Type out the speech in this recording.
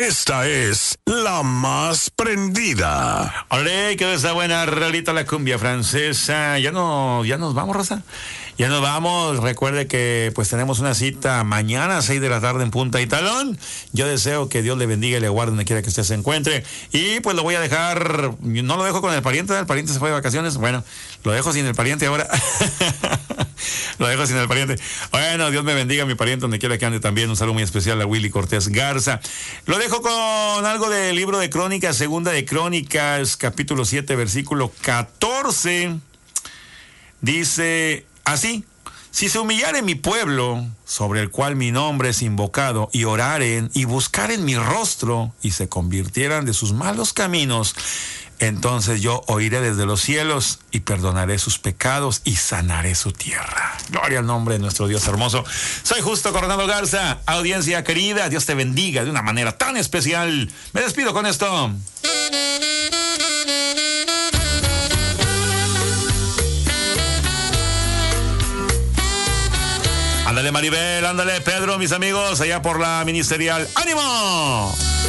Esta es la más prendida. Olé, quedó esa buena rolita la cumbia francesa. Ya nos vamos, Rosa. Ya nos vamos. Recuerde que pues tenemos una cita mañana a 6 de la tarde en Punta y Talón. Yo deseo que Dios le bendiga y le guarde donde quiera que usted se encuentre. Y pues lo voy a dejar, no lo dejo con el pariente se fue de vacaciones. Bueno, lo dejo sin el pariente ahora. Lo dejo sin el pariente. Bueno, Dios me bendiga, mi pariente, donde quiera que ande también. Un saludo muy especial a Willy Cortés Garza. Lo dejo con algo del libro de Crónicas, segunda de Crónicas, capítulo 7, versículo 14. Dice así: si se humillare mi pueblo, sobre el cual mi nombre es invocado, y oraren y buscaren mi rostro, y se convirtieran de sus malos caminos, entonces yo oiré desde los cielos y perdonaré sus pecados y sanaré su tierra. Gloria al nombre de nuestro Dios hermoso. Soy Justo Coronado Garza. Audiencia querida, Dios te bendiga de una manera tan especial. Me despido con esto. Ándale Maribel, ándale Pedro, mis amigos, allá por la ministerial. ¡Ánimo!